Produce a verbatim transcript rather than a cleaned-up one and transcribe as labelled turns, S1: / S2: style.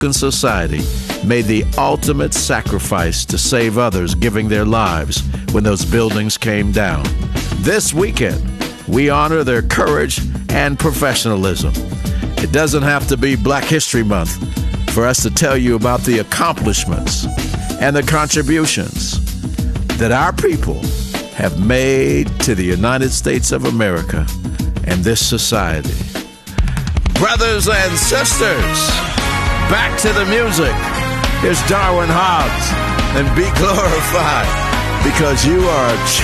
S1: society made the ultimate sacrifice to save others, giving their lives when those buildings came down. This weekend, we honor their courage and professionalism. It doesn't have to be Black History Month for us to tell you about the accomplishments and the contributions that our people have made to the United States of America and this society. Brothers and sisters, back to the music. Here's Darwin Hobbs and Be Glorified, because you are a child.